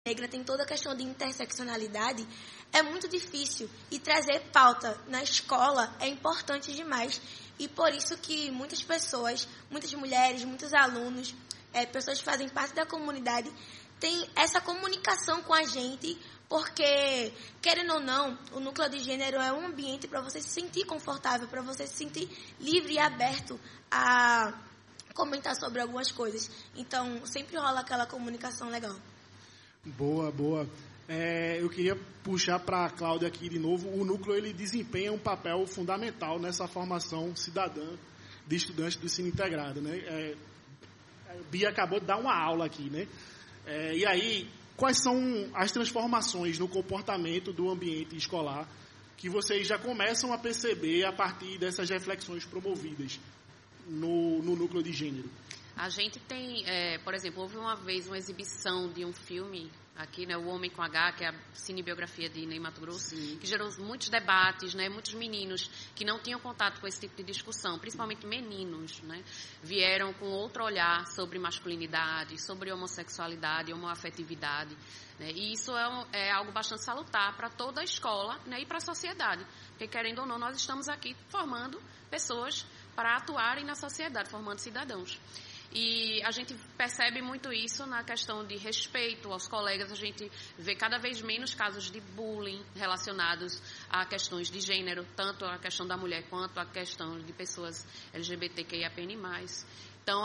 negra tem toda a questão de interseccionalidade, é muito difícil. E trazer pauta na escola é importante demais. E por isso que muitas pessoas, muitas mulheres, muitos alunos, pessoas que fazem parte da comunidade, têm essa comunicação com a gente, porque, querendo ou não, o núcleo de gênero é um ambiente para você se sentir confortável, para você se sentir livre e aberto a comentar sobre algumas coisas. Então, sempre rola aquela comunicação legal. Boa, boa. Eu queria puxar para a Cláudia aqui de novo. O núcleo ele desempenha um papel fundamental nessa formação cidadã de estudantes do ensino integrado, né? Bia acabou de dar uma aula aqui, né? E aí, quais são as transformações no comportamento do ambiente escolar que vocês já começam a perceber a partir dessas reflexões promovidas no núcleo de gênero? A gente tem, por exemplo, houve uma vez uma exibição de um filme aqui, né, O Homem com H, que é a cinebiografia de Ney Matogrosso, que gerou muitos debates, né, muitos meninos que não tinham contato com esse tipo de discussão, principalmente meninos, né, vieram com outro olhar sobre masculinidade, sobre homossexualidade, homoafetividade, né, e isso é algo bastante salutar para toda a escola, né, e para a sociedade, porque querendo ou não, nós estamos aqui formando pessoas para atuarem na sociedade, formando cidadãos. E a gente percebe muito isso na questão de respeito aos colegas. A gente vê cada vez menos casos de bullying relacionados a questões de gênero, tanto a questão da mulher quanto a questão de pessoas LGBTQIAPN+. Então,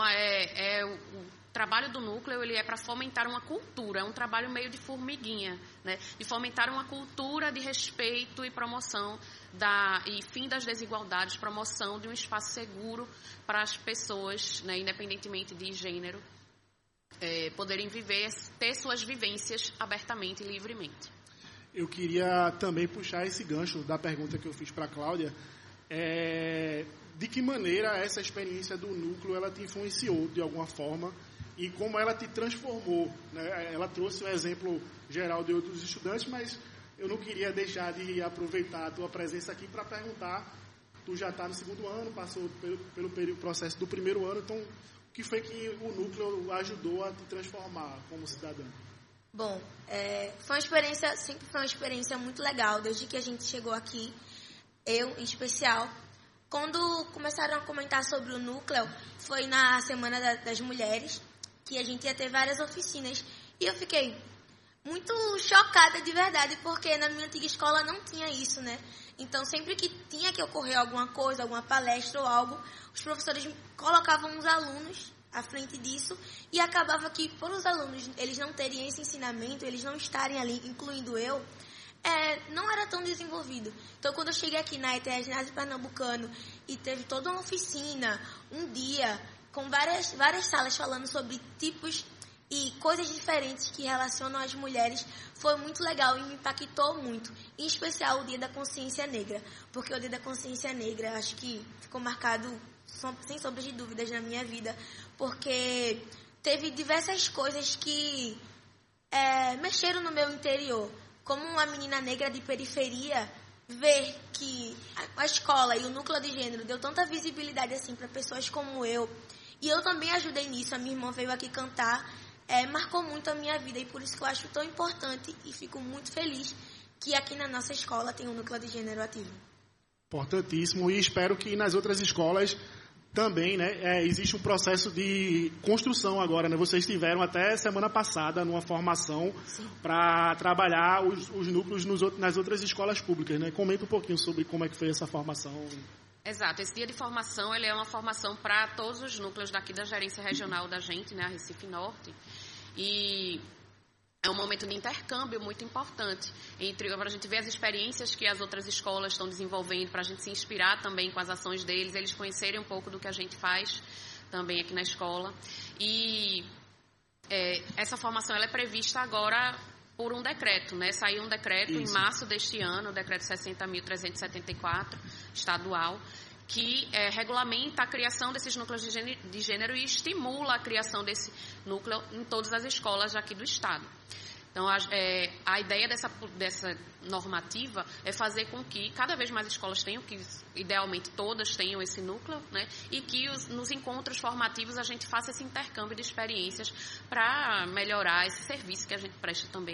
o trabalho do núcleo ele é para fomentar uma cultura, é um trabalho meio de formiguinha, né? De fomentar uma cultura de respeito e promoção e fim das desigualdades, promoção de um espaço seguro para as pessoas, né, independentemente de gênero, poderem ter suas vivências abertamente e livremente. Eu queria também puxar esse gancho da pergunta que eu fiz para a Cláudia. De que maneira essa experiência do núcleo ela te influenciou de alguma forma e como ela te transformou, né? Ela trouxe o exemplo geral de outros estudantes, mas eu não queria deixar de aproveitar a tua presença aqui para perguntar. Tu já está no segundo ano, passou pelo processo do primeiro ano, então o que foi que o núcleo ajudou a te transformar como cidadã? Bom, sempre foi uma experiência muito legal, desde que a gente chegou aqui, eu em especial. Quando começaram a comentar sobre o núcleo, foi na Semana das Mulheres, que a gente ia ter várias oficinas. E eu fiquei muito chocada de verdade, porque na minha antiga escola não tinha isso, né? Então, sempre que tinha que ocorrer alguma coisa, alguma palestra ou algo, os professores colocavam os alunos à frente disso e acabava que, por os alunos eles não terem esse ensinamento, eles não estarem ali, incluindo eu, não era tão desenvolvido. Então, quando eu cheguei aqui na ETE Ginásio Pernambucano e teve toda uma oficina, um dia, com várias salas falando sobre tipos e coisas diferentes que relacionam as mulheres, foi muito legal e me impactou muito. Em especial o Dia da Consciência Negra, porque o Dia da Consciência Negra acho que ficou marcado sem sombra de dúvidas na minha vida, porque teve diversas coisas que mexeram no meu interior. Como uma menina negra de periferia, ver que a escola e o núcleo de gênero deu tanta visibilidade assim para pessoas como eu, e eu também ajudei nisso, a minha irmã veio aqui cantar, marcou muito a minha vida, e por isso que eu acho tão importante e fico muito feliz que aqui na nossa escola tem um núcleo de gênero ativo. Importantíssimo, e espero que nas outras escolas também, né, existe um processo de construção agora, né? Vocês tiveram até semana passada numa formação para trabalhar os núcleos nas outras escolas públicas, né? Comenta um pouquinho sobre como é que foi essa formação. Exato, esse dia de formação ele é uma formação para todos os núcleos daqui da gerência regional da gente, né, a Recife Norte, e é um momento de intercâmbio muito importante para a gente ver as experiências que as outras escolas estão desenvolvendo, para a gente se inspirar também com as ações deles, eles conhecerem um pouco do que a gente faz também aqui na escola. E essa formação ela é prevista agora por um decreto, né? Saiu um decreto em março deste ano, o decreto 60.374, estadual, que regulamenta a criação desses núcleos de gênero e estimula a criação desse núcleo em todas as escolas aqui do estado. Então, a ideia dessa normativa é fazer com que cada vez mais escolas tenham, que idealmente todas tenham esse núcleo, né? E que nos encontros formativos a gente faça esse intercâmbio de experiências para melhorar esse serviço que a gente presta também